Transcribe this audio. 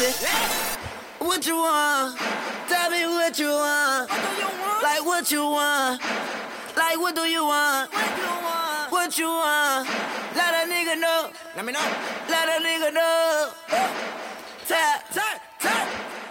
baby. What you want? Tell me what you want. Like what you want? Like what do you want? What you want? Let a nigga know. Let me know. Let a nigga know.